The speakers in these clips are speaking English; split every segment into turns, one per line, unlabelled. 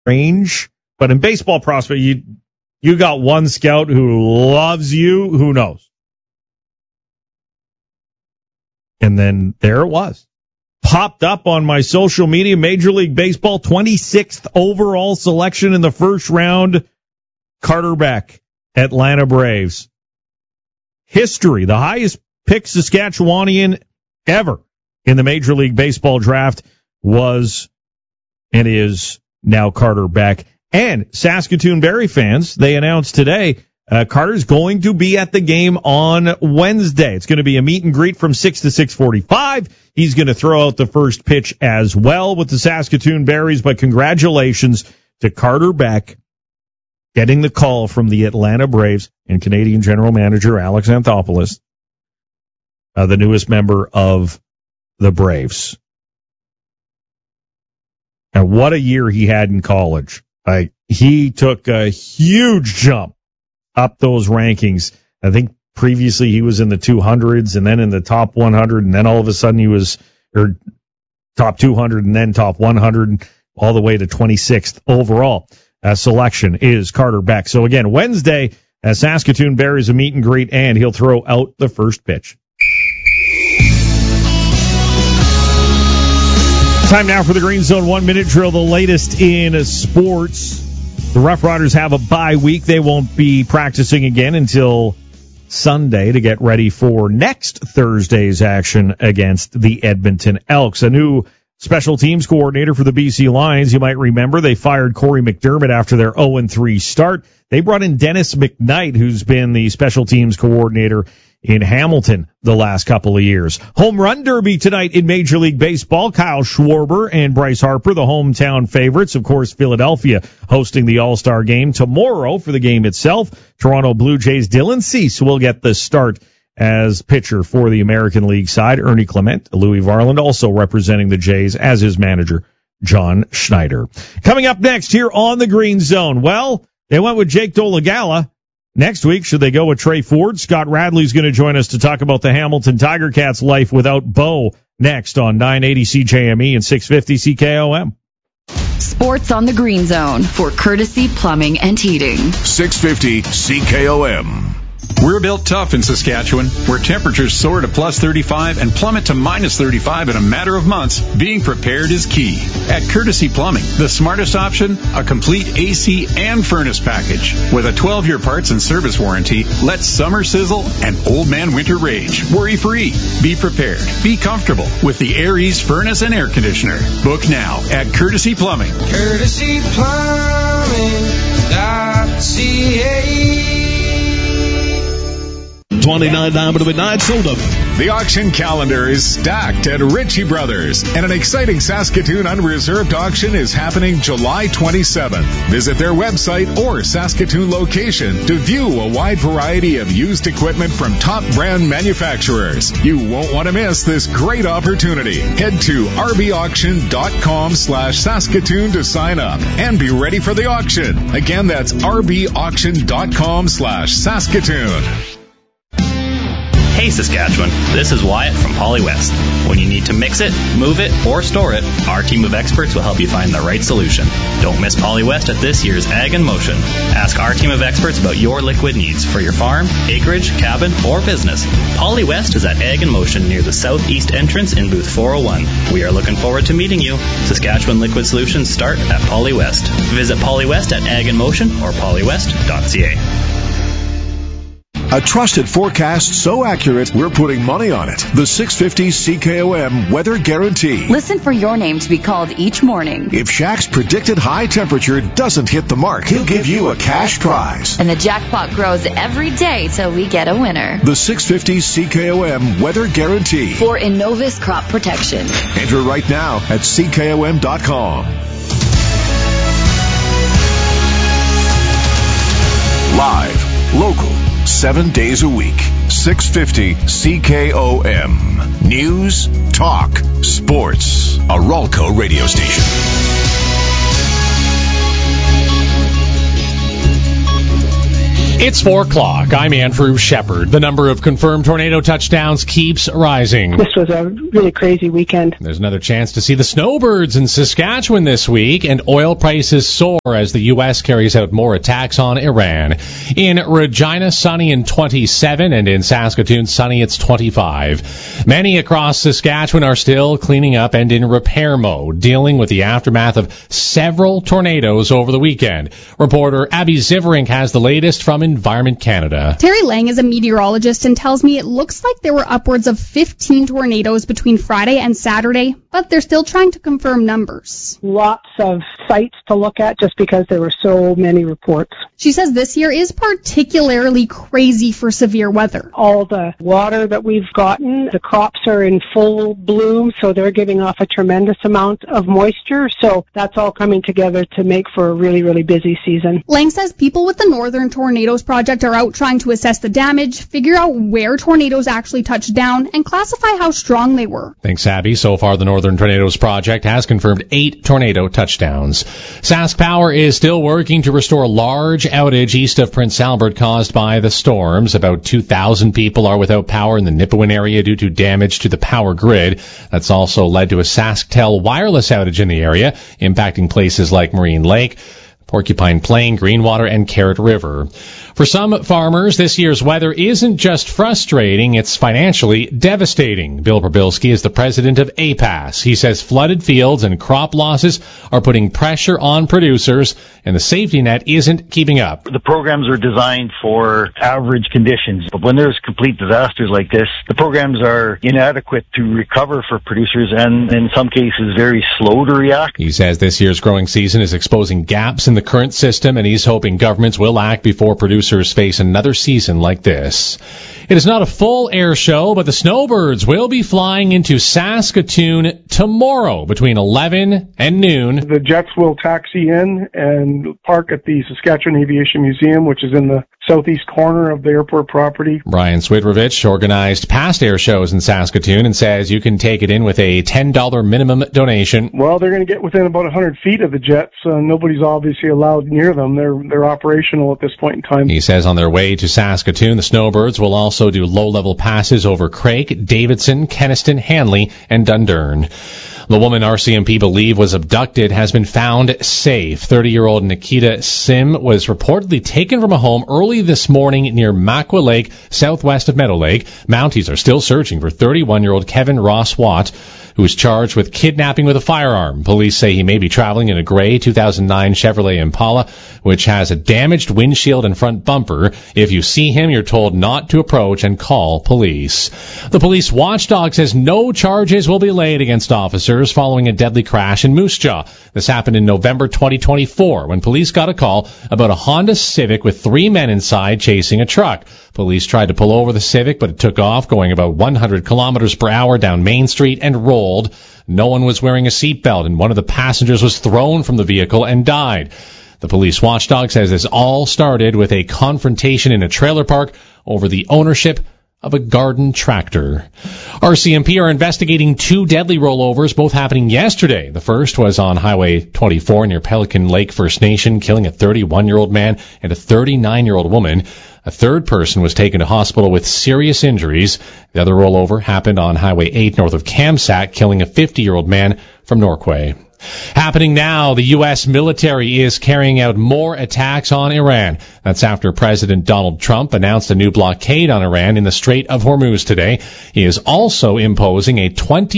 range. But in baseball prospect, you got one scout who loves you, who knows? And then there it was. Popped up on my social media, Major League Baseball, 26th overall selection in the first round, Carter Beck, Atlanta Braves. History, the highest picked Saskatchewanian ever in the Major League Baseball draft was and is now Carter Beck. And Saskatoon Berry fans, they announced today, Carter's going to be at the game on Wednesday. It's going to be a meet and greet from 6 to 6:45. He's going to throw out the first pitch as well with the Saskatoon Berries. But congratulations to Carter Beck getting the call from the Atlanta Braves and Canadian General Manager Alex Anthopoulos, the newest member of the Braves. And what a year he had in college. He took a huge jump up those rankings. I think previously he was in the 200s and then in the top 100, and then all of a sudden he was top 200 and then top 100 all the way to 26th overall. Selection is Carter Beck. So again, Wednesday, Saskatoon Berries a meet and greet, and he'll throw out the first pitch. Time now for the Green Zone 1-minute drill, the latest in sports. The Rough Riders have a bye week. They won't be practicing again until Sunday to get ready for next Thursday's action against the Edmonton Elks. A new special teams coordinator for the BC Lions. You might remember they fired Corey McDermott after their 0-3 start. They brought in Dennis McKnight, who's been the special teams coordinator in Hamilton the last couple of years. Home run derby tonight in Major League Baseball. Kyle Schwarber and Bryce Harper, the hometown favorites. Of course, Philadelphia hosting the All-Star game tomorrow for the game itself. Toronto Blue Jays' Dylan Cease will get the start as pitcher for the American League side. Ernie Clement, Louis Varland also representing the Jays as his manager, John Schneider. Coming up next here on the Green Zone. Well, they went with Jake Dolegala. Next week, should they go with Trey Ford? Scott Radley's going to join us to talk about the Hamilton Tiger Cats' life without Bo next on 980 CJME and 650 CKOM.
Sports on the Green Zone for Courtesy Plumbing and Heating.
650 CKOM.
We're built tough in Saskatchewan, where temperatures soar to plus 35 and plummet to minus 35 in a matter of months. Being prepared is key. At Courtesy Plumbing, the smartest option, a complete AC and furnace package. With a 12-year parts and service warranty, let summer sizzle and old man winter rage. Worry-free. Be prepared. Be comfortable with the Air Ease furnace and air conditioner. Book now at Courtesy Plumbing.
CourtesyPlumbing.ca.
29 Diamond Midnight sold up.
The auction calendar is stacked at Ritchie Brothers, and an exciting Saskatoon unreserved auction is happening July 27th. Visit their website or Saskatoon location to view a wide variety of used equipment from top brand manufacturers. You won't want to miss this great opportunity. Head to rbauction.com/Saskatoon to sign up and be ready for the auction. Again, that's rbauction.com/Saskatoon.
Hey Saskatchewan, this is Wyatt from Poly West. When you need to mix it, move it, or store it, our team of experts will help you find the right solution. Don't miss Poly West at this year's Ag in Motion. Ask our team of experts about your liquid needs for your farm, acreage, cabin, or business. Poly West is at Ag in Motion near the southeast entrance in booth 401. We are looking forward to meeting you. Saskatchewan liquid solutions start at Poly West. Visit Poly West at Ag in Motion or polywest.ca.
A trusted forecast so accurate, we're putting money on it. The 650 CKOM Weather Guarantee.
Listen for your name to be called each morning.
If Shaq's predicted high temperature doesn't hit the mark, he'll give you a cash prize.
And the jackpot grows every day till we get a winner.
The 650 CKOM Weather Guarantee.
For Innovis Crop Protection.
Enter right now at CKOM.com. Live, local, 7 days a week. 650 CKOM. News, talk, sports. A Ralco radio station.
It's 4 o'clock. I'm Andrew Shepard. The number of confirmed tornado touchdowns keeps rising.
This was a really crazy weekend.
There's another chance to see the snowbirds in Saskatchewan this week, and oil prices soar as the U.S. carries out more attacks on Iran. In Regina, sunny and 27, and in Saskatoon, sunny, it's 25. Many across Saskatchewan are still cleaning up and in repair mode, dealing with the aftermath of several tornadoes over the weekend. Reporter Abby Ziverink has the latest from Environment Canada.
Terry Lang is a meteorologist and tells me it looks like there were upwards of 15 tornadoes between Friday and Saturday, but they're still trying to confirm numbers.
Lots of sites to look at just because there were so many reports.
She says this year is particularly crazy for severe weather.
All the water that we've gotten, the crops are in full bloom, so they're giving off a tremendous amount of moisture, so that's all coming together to make for a really, really busy season.
Lang says people with the Northern Tornadoes Project are out trying to assess the damage, figure out where tornadoes actually touched down, and classify how strong they were.
Thanks, Abby. So far, the Northern Tornadoes Project has confirmed 8 tornado touchdowns. Sask Power is still working to restore a large outage east of Prince Albert caused by the storms. About 2,000 people are without power in the Nipawin area due to damage to the power grid. That's also led to a SaskTel wireless outage in the area, impacting places like Marine Lake, Porcupine Plain, Greenwater, and Carrot River. For some farmers, this year's weather isn't just frustrating, it's financially devastating. Bill Probilski is the president of APAS. He says flooded fields and crop losses are putting pressure on producers, and the safety net isn't keeping up.
The programs are designed for average conditions, but when there's complete disasters like this, the programs are inadequate to recover for producers and in some cases very slow to react.
He says this year's growing season is exposing gaps in the current system, and he's hoping governments will act before producers face another season like this. It is not a full air show, but the snowbirds will be flying into Saskatoon tomorrow between 11 and noon.
The jets will taxi in and park at the Saskatchewan Aviation Museum, which is in the southeast corner of the airport property.
Brian Swidrovich organized past air shows in Saskatoon and says you can take it in with a $10 minimum donation.
Well, they're going to get within about 100 feet of the jets. Nobody's obviously allowed near them. They're operational at this point in time.
He says on their way to Saskatoon, the snowbirds will also do low-level passes over Craik, Davidson, Kenniston, Hanley, and Dundurn. The woman RCMP believe was abducted has been found safe. 30-year-old Nikita Sim was reportedly taken from a home early this morning near Makwa Lake, southwest of Meadow Lake. Mounties are still searching for 31-year-old Kevin Ross Watt, who is charged with kidnapping with a firearm. Police say he may be traveling in a gray 2009 Chevrolet Impala, which has a damaged windshield and front bumper. If you see him, you're told not to approach and call police. The police watchdog says no charges will be laid against officers following a deadly crash in Moose Jaw. This happened in November 2024 when police got a call about a Honda Civic with 3 men inside chasing a truck. Police tried to pull over the Civic, but it took off going about 100 kilometers per hour down Main Street and rolled. No one was wearing a seatbelt, and one of the passengers was thrown from the vehicle and died. The police watchdog says this all started with a confrontation in a trailer park over the ownership of a garden tractor. RCMP are investigating 2 deadly rollovers, both happening yesterday. The first was on Highway 24 near Pelican Lake First Nation, killing a 31-year-old man and a 39-year-old woman. A third person was taken to hospital with serious injuries. The other rollover happened on Highway 8 north of Kamsack, killing a 50-year-old man from Norquay. Happening now, the U.S. military is carrying out more attacks on Iran. That's after President Donald Trump announced a new blockade on Iran in the Strait of Hormuz today. He is also imposing a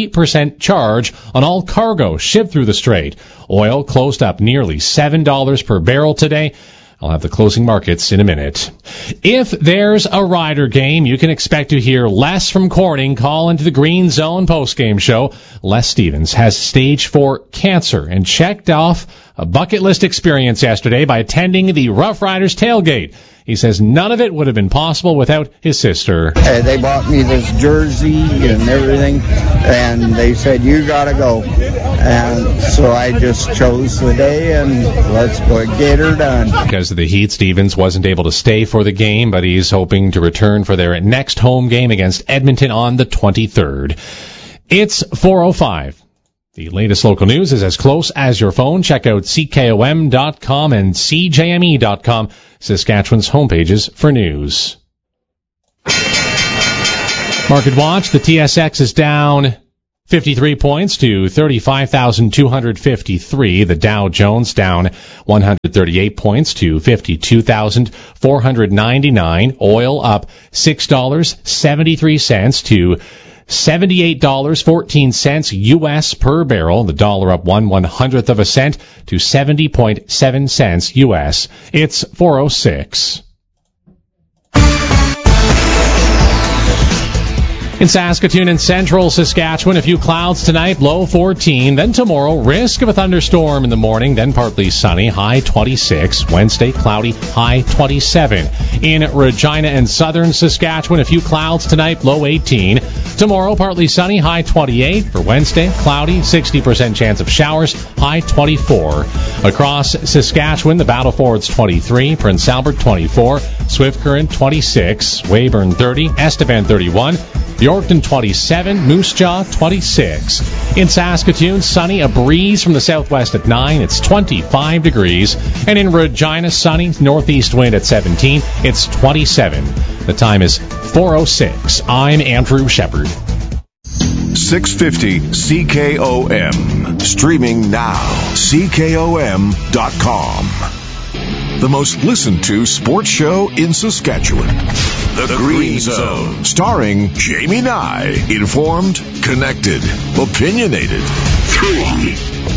20% charge on all cargo shipped through the strait. Oil closed up nearly $7 per barrel today. I'll have the closing markets in a minute. If there's a Rider game, you can expect to hear Les from Corning call into the Green Zone postgame show. Les Stevens has stage 4 cancer and checked off a bucket list experience yesterday by attending the Rough Riders tailgate. He says none of it would have been possible without his sister.
They bought me this jersey and everything, and they said, you got to go. And so I just chose the day, and let's go get her done.
Because of the heat, Stevens wasn't able to stay for the game, but he's hoping to return for their next home game against Edmonton on the 23rd. It's 4:05. The latest local news is as close as your phone. Check out CKOM.com and CJME.com, Saskatchewan's homepages for news. Market watch, the TSX is down 53 points to 35,253. The Dow Jones down 138 points to 52,499. Oil up $6.73 to $78.14 U.S. per barrel. The dollar up 1/100th of a cent to 70.7 cents U.S. It's 4:06. In Saskatoon and central Saskatchewan, a few clouds tonight, low 14. Then tomorrow, risk of a thunderstorm in the morning, then partly sunny, high 26. Wednesday, cloudy, high 27. In Regina and southern Saskatchewan, a few clouds tonight, low 18. Tomorrow, partly sunny, high 28. For Wednesday, cloudy, 60% chance of showers, high 24. Across Saskatchewan, the Battle Fords 23, Prince Albert 24, Swift Current 26, Weyburn 30, Estevan 31, Yorkton 27, Moose Jaw 26. In Saskatoon, sunny, a breeze from the southwest at 9. It's 25 degrees. And in Regina, sunny, northeast wind at 17. It's 27. The time is 4:06. I'm Andrew Shepard.
650 CKOM. Streaming now. CKOM.com. The most listened to sports show in Saskatchewan. The Green Zone. Starring Jamie Nye. Informed, connected, opinionated. 3